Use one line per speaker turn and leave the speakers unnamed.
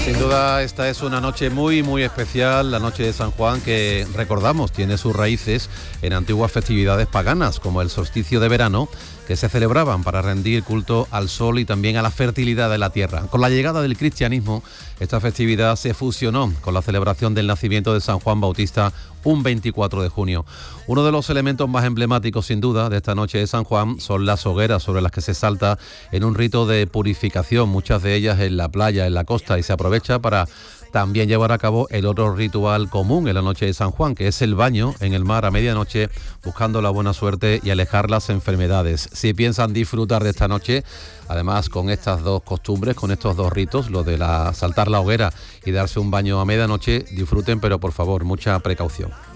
Sin duda esta es una noche muy muy especial, la noche de San Juan, que recordamos tiene sus raíces en antiguas festividades paganas como el solsticio de verano, que se celebraban para rendir culto al sol y también a la fertilidad de la tierra. Con la llegada del cristianismo, esta festividad se fusionó con la celebración del nacimiento de San Juan Bautista un 24 de junio. Uno de los elementos más emblemáticos, sin duda, de esta noche de San Juan son las hogueras sobre las que se salta en un rito de purificación, muchas de ellas en la playa, en la costa, y se aprovecha para también llevar a cabo el otro ritual común en la noche de San Juan, que es el baño en el mar a medianoche, buscando la buena suerte y alejar las enfermedades. Si piensan disfrutar de esta noche, además con estas dos costumbres, con estos dos ritos, lo de saltar la hoguera y darse un baño a medianoche, disfruten, pero por favor, mucha precaución.